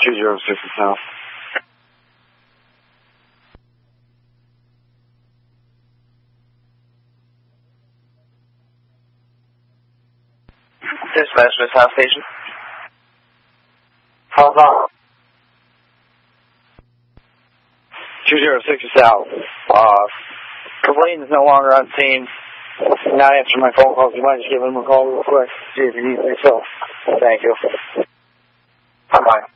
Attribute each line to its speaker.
Speaker 1: 206 South.
Speaker 2: Dispatch to South Station.
Speaker 1: Hold on. 206 South. Blaine is no longer on scene. Not answering my phone calls. You might just give him a call real quick. See if he needs me. So, thank you. Bye-bye.